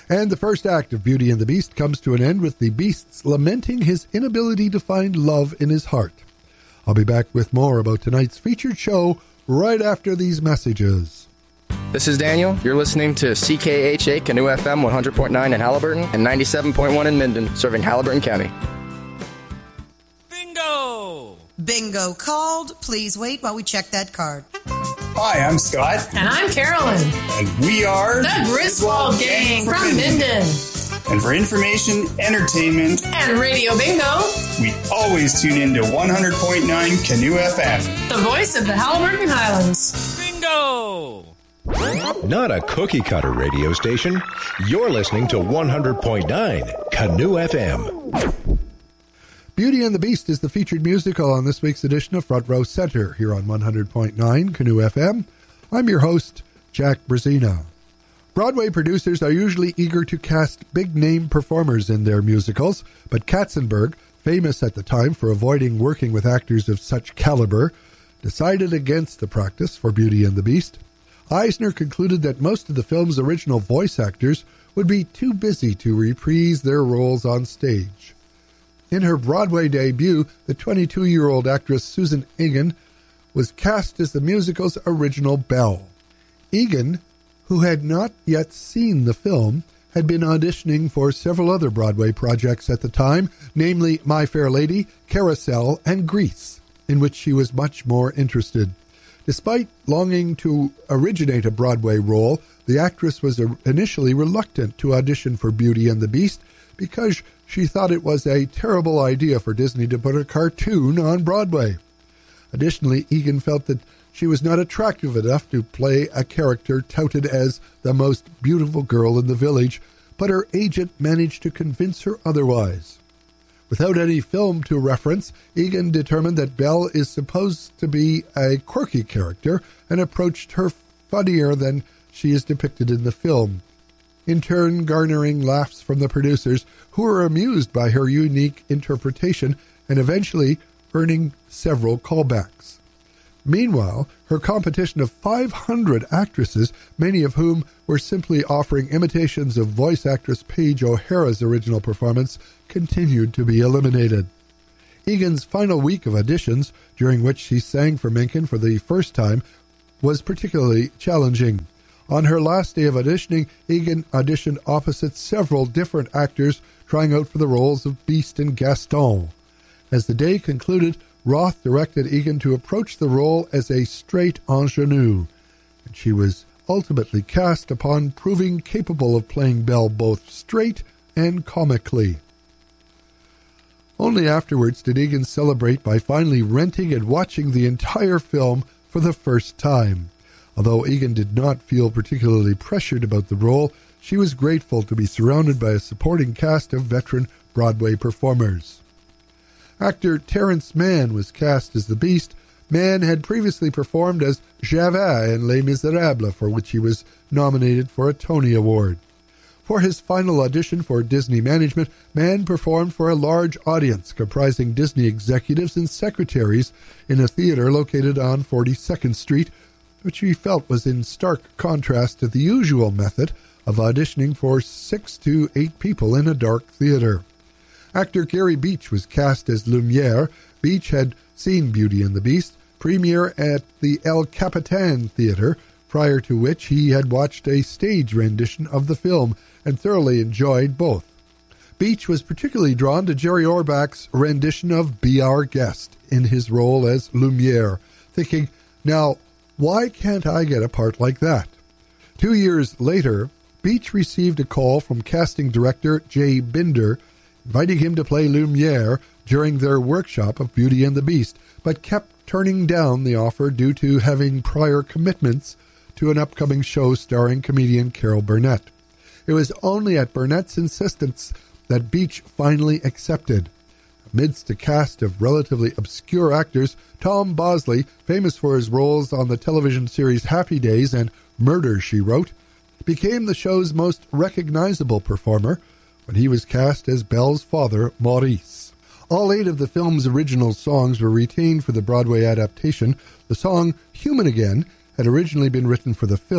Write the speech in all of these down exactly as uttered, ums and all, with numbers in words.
And the first act of Beauty and the Beast comes to an end with the Beast lamenting his inability to find love in his heart. I'll be back with more about tonight's featured show right after these messages. This is Daniel. You're listening to C K H A Canoe F M one hundred point nine in Halliburton and ninety-seven point one in Minden, serving Halliburton County. Bingo! Bingo called. Please wait while we check that card. Hi, I'm Scott. And I'm Carolyn. And we are the Griswold Gang from Minden. And for information, entertainment, and Radio Bingo, we always tune in to one hundred point nine Canoe F M. The voice of the Halliburton Highlands. Bingo! Not a cookie-cutter radio station. You're listening to one hundred point nine Canoe F M. Beauty and the Beast is the featured musical on this week's edition of Front Row Center here on one hundred point nine Canoe F M. I'm your host, Jack Brzezina. Broadway producers are usually eager to cast big-name performers in their musicals, but Katzenberg, famous at the time for avoiding working with actors of such caliber, decided against the practice for Beauty and the Beast. Eisner concluded that most of the film's original voice actors would be too busy to reprise their roles on stage. In her Broadway debut, the twenty-two-year-old actress Susan Egan was cast as the musical's original Belle. Egan, who had not yet seen the film, had been auditioning for several other Broadway projects at the time, namely My Fair Lady, Carousel, and Grease, in which she was much more interested. Despite longing to originate a Broadway role, the actress was initially reluctant to audition for Beauty and the Beast because she thought it was a terrible idea for Disney to put a cartoon on Broadway. Additionally, Egan felt that she was not attractive enough to play a character touted as the most beautiful girl in the village, but her agent managed to convince her otherwise. Without any film to reference, Egan determined that Belle is supposed to be a quirky character and approached her funnier than she is depicted in the film, in turn garnering laughs from the producers, who were amused by her unique interpretation and eventually earning several callbacks. Meanwhile, her competition of five hundred actresses, many of whom were simply offering imitations of voice actress Paige O'Hara's original performance, continued to be eliminated. Egan's final week of auditions, during which she sang for Menken for the first time, was particularly challenging. On her last day of auditioning, Egan auditioned opposite several different actors trying out for the roles of Beast and Gaston. As the day concluded, Roth directed Egan to approach the role as a straight ingenue, and she was ultimately cast upon proving capable of playing Belle both straight and comically. Only afterwards did Egan celebrate by finally renting and watching the entire film for the first time. Although Egan did not feel particularly pressured about the role, she was grateful to be surrounded by a supporting cast of veteran Broadway performers. Actor Terrence Mann was cast as the Beast. Mann had previously performed as Javert in Les Miserables, for which he was nominated for a Tony Award. For his final audition for Disney management, Mann performed for a large audience comprising Disney executives and secretaries in a theater located on forty-second Street, which he felt was in stark contrast to the usual method of auditioning for six to eight people in a dark theater. Actor Gary Beach was cast as Lumiere. Beach had seen Beauty and the Beast premiere at the El Capitan Theater, prior to which he had watched a stage rendition of the film and thoroughly enjoyed both. Beach was particularly drawn to Jerry Orbach's rendition of Be Our Guest in his role as Lumiere, thinking, now, why can't I get a part like that? Two years later, Beach received a call from casting director Jay Binder, inviting him to play Lumiere during their workshop of Beauty and the Beast, but kept turning down the offer due to having prior commitments to an upcoming show starring comedian Carol Burnett. It was only at Burnett's insistence that Beach finally accepted. Amidst a cast of relatively obscure actors, Tom Bosley, famous for his roles on the television series Happy Days and Murder, She Wrote, became the show's most recognizable performer when he was cast as Belle's father, Maurice. All eight of the film's original songs were retained for the Broadway adaptation. The song Human Again had originally been written for the film,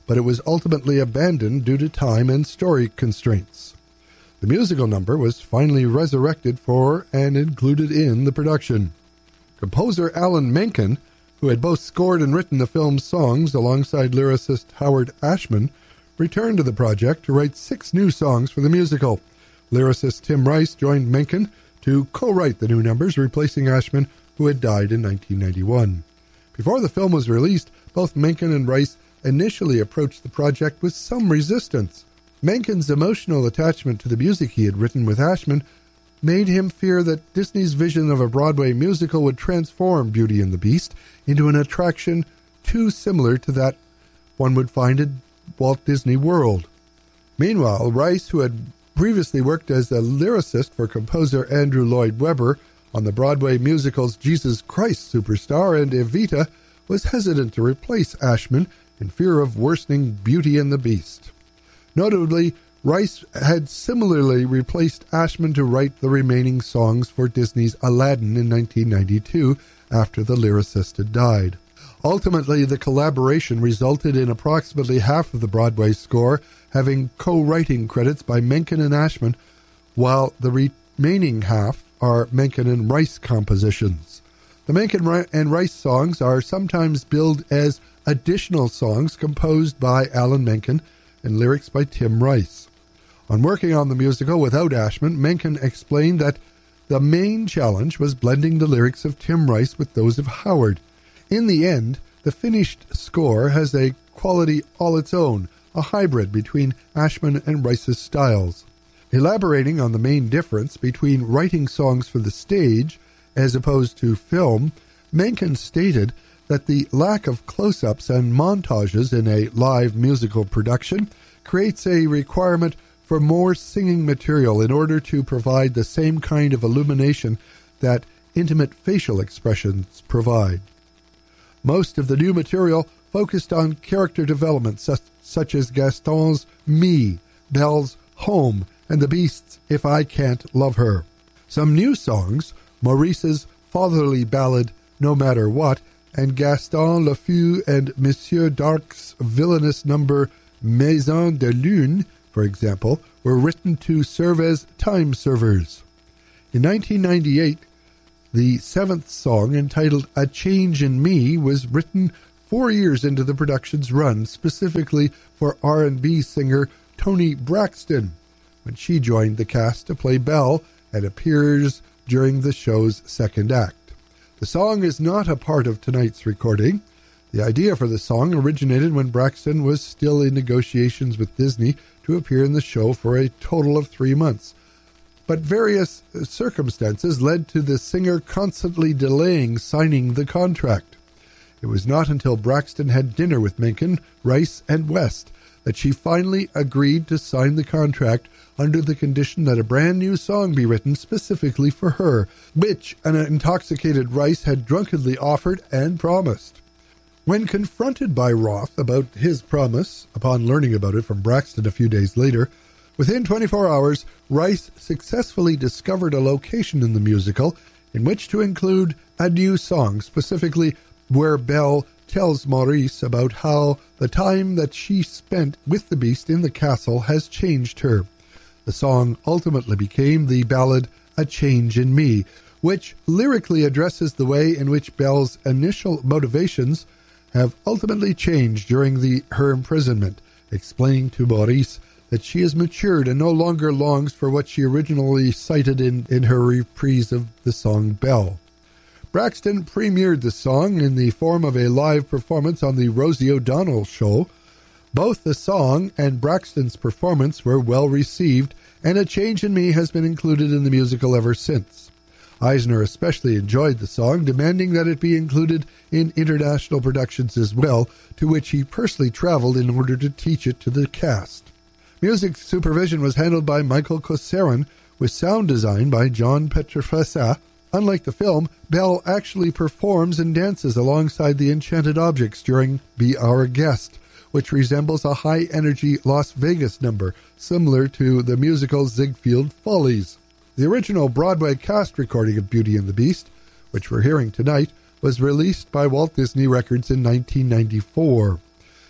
but it was ultimately abandoned due to time and story constraints. The musical number was finally resurrected for and included in the production. Composer Alan Menken, who had both scored and written the film's songs alongside lyricist Howard Ashman, returned to the project to write six new songs for the musical. Lyricist Tim Rice joined Menken to co-write the new numbers, replacing Ashman, who had died in nineteen ninety-one. Before the film was released, both Menken and Rice initially approached the project with some resistance. Menken's emotional attachment to the music he had written with Ashman made him fear that Disney's vision of a Broadway musical would transform Beauty and the Beast into an attraction too similar to that one would find at Walt Disney World. Meanwhile, Rice, who had previously worked as a lyricist for composer Andrew Lloyd Webber on the Broadway musicals Jesus Christ Superstar and Evita, was hesitant to replace Ashman in fear of worsening Beauty and the Beast. Notably, Rice had similarly replaced Ashman to write the remaining songs for Disney's Aladdin in nineteen ninety-two after the lyricist had died. Ultimately, the collaboration resulted in approximately half of the Broadway score having co-writing credits by Menken and Ashman, while the remaining half are Menken and Rice compositions. The Menken and Rice songs are sometimes billed as additional songs composed by Alan Menken and lyrics by Tim Rice. On working on the musical without Ashman, Menken explained that the main challenge was blending the lyrics of Tim Rice with those of Howard. In the end, the finished score has a quality all its own, a hybrid between Ashman and Rice's styles. Elaborating on the main difference between writing songs for the stage as opposed to film, Menken stated that the lack of close-ups and montages in a live musical production creates a requirement for more singing material in order to provide the same kind of illumination that intimate facial expressions provide. Most of the new material focused on character development such, such as Gaston's Me, Belle's Home, and the Beast's If I Can't Love Her. Some new songs, Maurice's fatherly ballad No Matter What, and Gaston Le Fou and Monsieur Darc's villainous number Maison de Lune, for example, were written to serve as time servers. In nineteen ninety-eight, the seventh song, entitled A Change in Me, was written four years into the production's run, specifically for R and B singer Toni Braxton, when she joined the cast to play Belle and appears during the show's second act. The song is not a part of tonight's recording. The idea for the song originated when Braxton was still in negotiations with Disney to appear in the show for a total of three months. But various circumstances led to the singer constantly delaying signing the contract. It was not until Braxton had dinner with Menken, Rice, and West that she finally agreed to sign the contract under the condition that a brand new song be written specifically for her, which an intoxicated Rice had drunkenly offered and promised. When confronted by Roth about his promise, upon learning about it from Braxton a few days later, within twenty-four hours, Rice successfully discovered a location in the musical in which to include a new song, specifically where Belle tells Maurice about how the time that she spent with the Beast in the castle has changed her. The song ultimately became the ballad A Change in Me, which lyrically addresses the way in which Belle's initial motivations have ultimately changed during the her imprisonment, explaining to Maurice that she has matured and no longer longs for what she originally cited in, in her reprise of the song Belle. Braxton premiered the song in the form of a live performance on the Rosie O'Donnell Show. Both the song and Braxton's performance were well received, and A Change in Me has been included in the musical ever since. Eisner especially enjoyed the song, demanding that it be included in international productions as well, to which he personally traveled in order to teach it to the cast. Music supervision was handled by Michael Kossarin, with sound design by John Petrofessa. Unlike the film, Belle actually performs and dances alongside the enchanted objects during Be Our Guest, which resembles a high-energy Las Vegas number, similar to the musical Ziegfeld Follies. The original Broadway cast recording of Beauty and the Beast, which we're hearing tonight, was released by Walt Disney Records in nineteen ninety-four.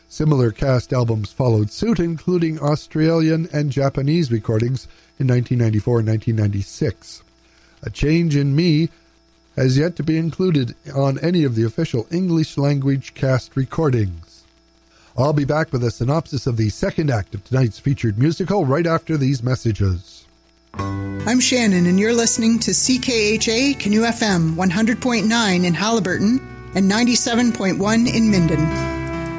Similar cast albums followed suit, including Australian and Japanese recordings in nineteen ninety-four and nineteen ninety-six. A Change in Me has yet to be included on any of the official English-language cast recordings. I'll be back with a synopsis of the second act of tonight's featured musical right after these messages. I'm Shannon, and you're listening to C K H A Canoe F M one hundred point nine in Haliburton and ninety-seven point one in Minden.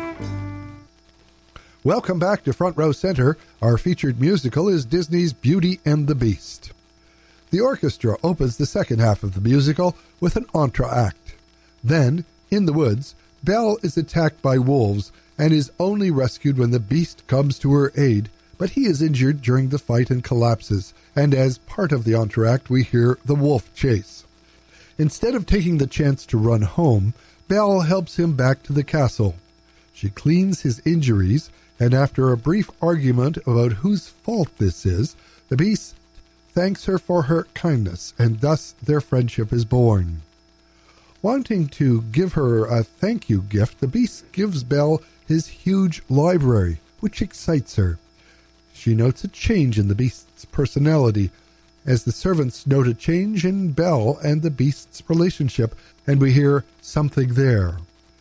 Welcome back to Front Row Center. Our featured musical is Disney's Beauty and the Beast. The orchestra opens the second half of the musical with an entr'acte. Then, in the woods, Belle is attacked by wolves and is only rescued when the Beast comes to her aid, but he is injured during the fight and collapses, and as part of the entr'acte we hear the wolf chase. Instead of taking the chance to run home, Belle helps him back to the castle. She cleans his injuries, and after a brief argument about whose fault this is, the Beast thanks her for her kindness, and thus their friendship is born. Wanting to give her a thank you gift, the Beast gives Belle his huge library, which excites her. She notes a change in the Beast's personality, as the servants note a change in Belle and the Beast's relationship, and we hear something there.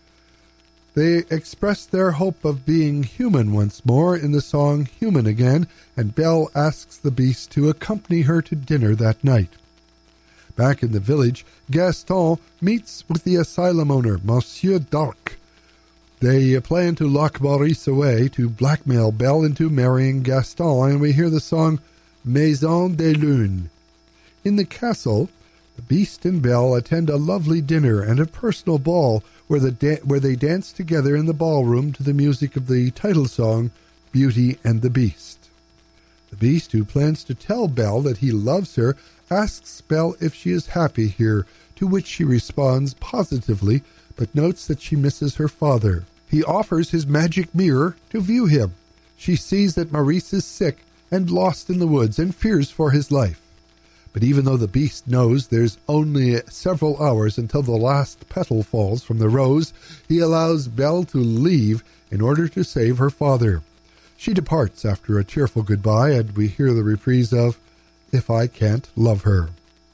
They express their hope of being human once more in the song Human Again, and Belle asks the Beast to accompany her to dinner that night. Back in the village, Gaston meets with the asylum owner, Monsieur Darc. They plan to lock Maurice away to blackmail Belle into marrying Gaston, and we hear the song Maison des Lunes. In the castle, the Beast and Belle attend a lovely dinner and a personal ball where, the da- where they dance together in the ballroom to the music of the title song, Beauty and the Beast. The Beast, who plans to tell Belle that he loves her, asks Belle if she is happy here, to which she responds positively, but notes that she misses her father. He offers his magic mirror to view him. She sees that Maurice is sick and lost in the woods and fears for his life. But even though the Beast knows there's only several hours until the last petal falls from the rose, he allows Belle to leave in order to save her father. She departs after a tearful goodbye, and we hear the reprise of If I Can't Love Her.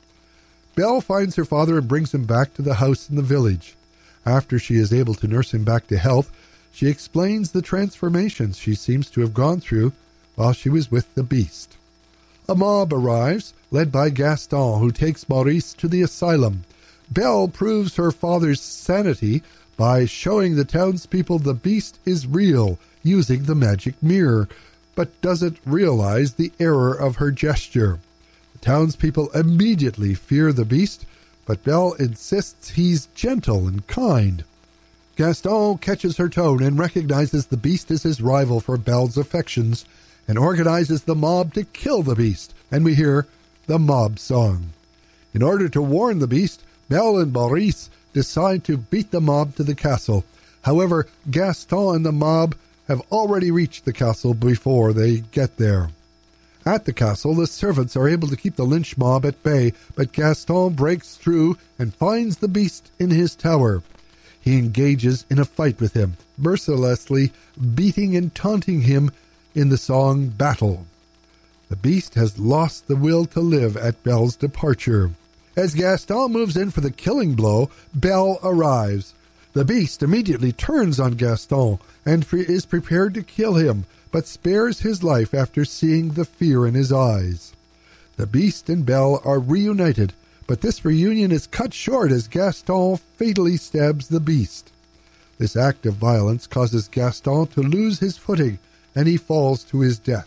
Belle finds her father and brings him back to the house in the village. After she is able to nurse him back to health, she explains the transformations she seems to have gone through while she was with the Beast. A mob arrives, led by Gaston, who takes Maurice to the asylum. Belle proves her father's sanity by showing the townspeople the Beast is real, using the magic mirror, but doesn't realize the error of her gesture. The townspeople immediately fear the Beast, but Belle insists he's gentle and kind. Gaston catches her tone and recognizes the Beast as his rival for Belle's affections, and organizes the mob to kill the Beast, and we hear the mob song. In order to warn the Beast, Belle and Maurice decide to beat the mob to the castle. However, Gaston and the mob have already reached the castle before they get there. At the castle, the servants are able to keep the lynch mob at bay, but Gaston breaks through and finds the Beast in his tower. He engages in a fight with him, mercilessly beating and taunting him in the song Battle. The Beast has lost the will to live at Belle's departure. As Gaston moves in for the killing blow, Belle arrives. The Beast immediately turns on Gaston and is prepared to kill him, but spares his life after seeing the fear in his eyes. The Beast and Belle are reunited, but this reunion is cut short as Gaston fatally stabs the Beast. This act of violence causes Gaston to lose his footing, and he falls to his death.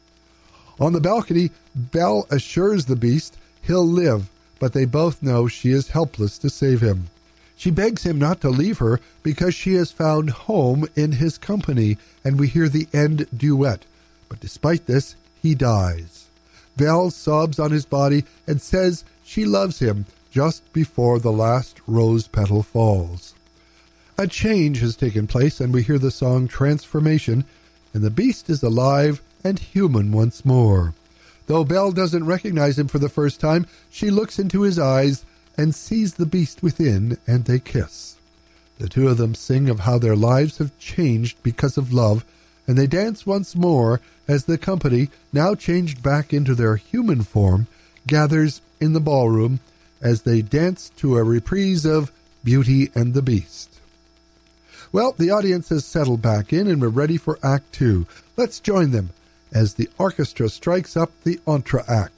On the balcony, Belle assures the Beast he'll live, but they both know she is helpless to save him. She begs him not to leave her because she has found home in his company, and we hear the end duet. But despite this, he dies. Belle sobs on his body and says she loves him just before the last rose petal falls. A change has taken place, and we hear the song Transformation, and the Beast is alive and human once more. Though Belle doesn't recognize him for the first time, she looks into his eyes and sees the Beast within, and they kiss. The two of them sing of how their lives have changed because of love, and they dance once more as the company, now changed back into their human form, gathers in the ballroom as they dance to a reprise of Beauty and the Beast. Well, the audience has settled back in and we're ready for Act Two. Let's join them as the orchestra strikes up the entr'acte.